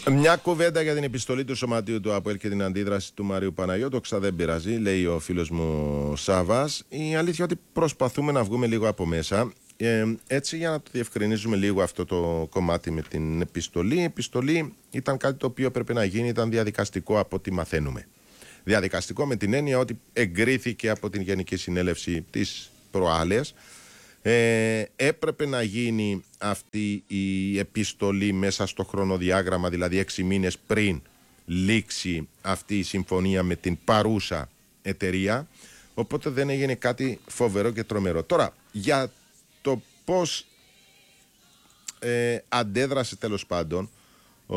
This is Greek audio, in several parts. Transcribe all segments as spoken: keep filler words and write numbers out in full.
Μια κουβέντα για την επιστολή του Σωματείου του ΑΠΟΕΛ και την αντίδραση του Μαρίου Παναγιώτοξα δεν πειράζει, λέει ο φίλος μου Σάβας. Η αλήθεια ότι προσπαθούμε να βγούμε λίγο από μέσα. Ε, έτσι, για να το διευκρινίζουμε λίγο αυτό το κομμάτι με την επιστολή. Η επιστολή ήταν κάτι το οποίο έπρεπε να γίνει, ήταν διαδικαστικό από ό,τι μαθαίνουμε. Διαδικαστικό με την έννοια ότι εγκρίθηκε από την Γενική Συνέλευση της προάλλες. Ε, έπρεπε να γίνει αυτή η επιστολή μέσα στο χρονοδιάγραμμα, δηλαδή έξι μήνες πριν λήξει αυτή η συμφωνία με την παρούσα εταιρεία, οπότε δεν έγινε κάτι φοβερό και τρομερό. Τώρα, για το πώς ε, αντέδρασε τέλος πάντων ο,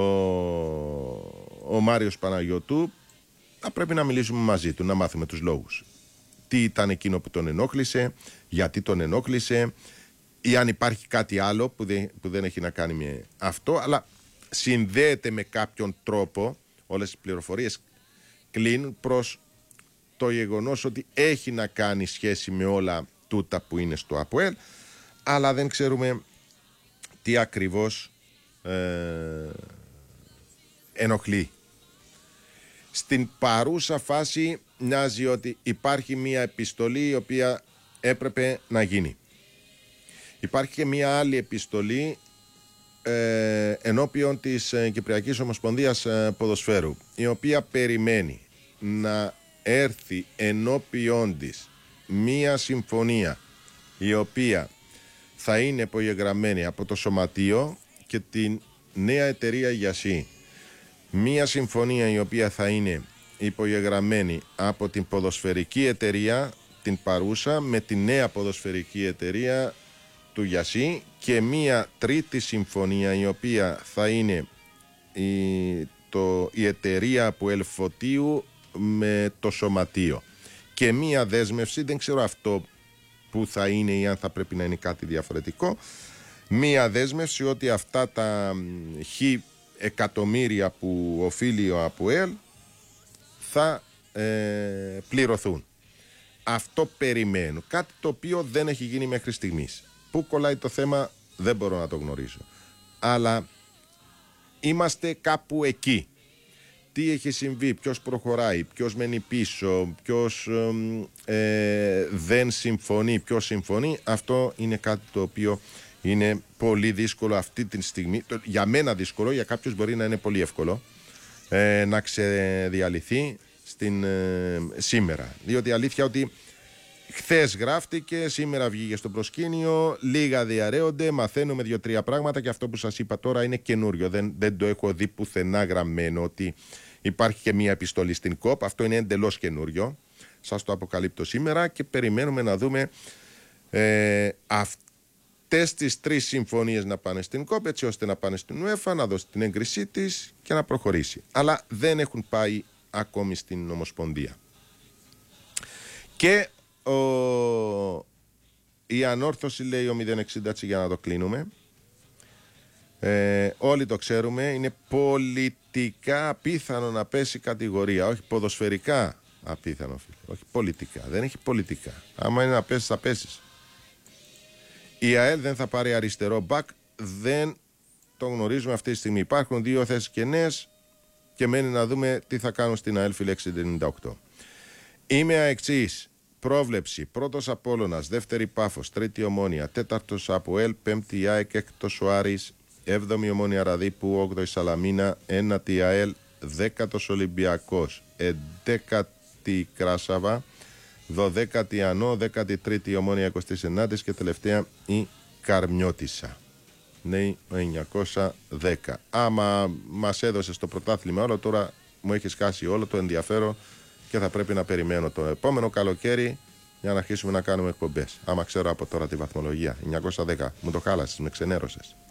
ο Μάριος Παναγιώτου, θα πρέπει να μιλήσουμε μαζί του, να μάθουμε τους λόγους. Τι ήταν εκείνο που τον ενόχλησε, γιατί τον ενόχλησε, ή αν υπάρχει κάτι άλλο που δεν, που δεν έχει να κάνει με αυτό, αλλά συνδέεται με κάποιον τρόπο, όλες οι πληροφορίες κλείνουν προς το γεγονός ότι έχει να κάνει σχέση με όλα τούτα που είναι στο ΑΠΟΕΛ, αλλά δεν ξέρουμε τι ακριβώς ε, ενοχλεί. Στην παρούσα φάση μοιάζει ότι υπάρχει μία επιστολή η οποία έπρεπε να γίνει. Υπάρχει και μία άλλη επιστολή ε, ενώπιον της ε, Κυπριακής Ομοσπονδίας ε, Ποδοσφαίρου, η οποία περιμένει να έρθει ενώπιον της μία συμφωνία η οποία θα είναι υπογεγραμμένη από το Σωματείο και την νέα εταιρεία Γιασί. Μία συμφωνία η οποία θα είναι υπογεγραμμένη από την ποδοσφαιρική εταιρεία την παρούσα με τη νέα ποδοσφαιρική εταιρεία του Γιασί και μία τρίτη συμφωνία η οποία θα είναι η, το, η εταιρεία από Ελφωτίου με το Σωματείο και μία δέσμευση, δεν ξέρω αυτό που θα είναι ή αν θα πρέπει να είναι κάτι διαφορετικό, μία δέσμευση ότι αυτά τα χι εκατομμύρια που οφείλει ο ΑΠΟΕΛ θα ε, πληρωθούν. Αυτό περιμένω. Κάτι το οποίο δεν έχει γίνει μέχρι στιγμής. Πού κολλάει το θέμα δεν μπορώ να το γνωρίζω. Αλλά είμαστε κάπου εκεί. Τι έχει συμβεί, ποιος προχωράει, ποιος μένει πίσω, ποιος ε, δεν συμφωνεί, ποιος συμφωνεί. Αυτό είναι κάτι το οποίο είναι πολύ δύσκολο αυτή τη στιγμή. Για μένα δύσκολο, για κάποιους μπορεί να είναι πολύ εύκολο ε, να ξεδιαλυθεί στην, ε, σήμερα. Διότι η αλήθεια ότι χθες γράφτηκε, σήμερα βγήκε στο προσκήνιο, λίγα διαρρέονται, μαθαίνουμε δύο-τρία πράγματα και αυτό που σας είπα τώρα είναι καινούριο. Δεν, δεν το έχω δει πουθενά γραμμένο ότι υπάρχει και μία επιστολή στην ΚΟΠ. Αυτό είναι εντελώς καινούριο. Σας το αποκαλύπτω σήμερα και περιμένουμε να δούμε ε, αυτό. Αυτές τις τρεις συμφωνίες να πάνε στην ΚΟΠ έτσι ώστε να πάνε στην UEFA, να δώσει την έγκρισή της και να προχωρήσει. Αλλά δεν έχουν πάει ακόμη στην Ομοσπονδία. Και ο... η ανόρθωση λέει ο μηδέν εξήντα για να το κλείνουμε. Ε, όλοι το ξέρουμε, είναι πολιτικά απίθανο να πέσει κατηγορία, όχι ποδοσφαιρικά απίθανο, όχι πολιτικά. Δεν έχει πολιτικά. Άμα είναι να πέσει θα πέσεις. Η ΑΕΛ δεν θα πάρει αριστερό μπακ, δεν το γνωρίζουμε αυτή τη στιγμή. Υπάρχουν δύο θέσεις κενές και μένει να δούμε τι θα κάνουν στην ΑΕΛ Φυλέξ ενενήντα οκτώ. Είμαι αεξής, πρόβλεψη, πρώτος Απόλλωνας, δεύτερη Πάφος, τρίτη Ομόνια, τέταρτος ΑΠΟΕΛ, πέμπτη ΑΕΚ, έκτος ο Άρης, έβδομη Ομόνια Ραδίπου, όγδοη Σαλαμίνα, ένατη ΑΕΛ, δέκατος Ολυμπιακός, εντέκατη Κράσαβα, δωδέκατη Ανώ, δέκατη τρίτη Ομόνια εικοστή ενάτη και τελευταία η Καρμιώτισσα. Ναι, εννιακόσια δέκα. Άμα μας έδωσε το πρωτάθλημα όλο, τώρα μου έχει σκάσει όλο το ενδιαφέρον και θα πρέπει να περιμένω το επόμενο καλοκαίρι για να αρχίσουμε να κάνουμε εκπομπές. Άμα ξέρω από τώρα τη βαθμολογία. εννιακόσια δέκα. Μου το χάλασες, με ξενέρωσες.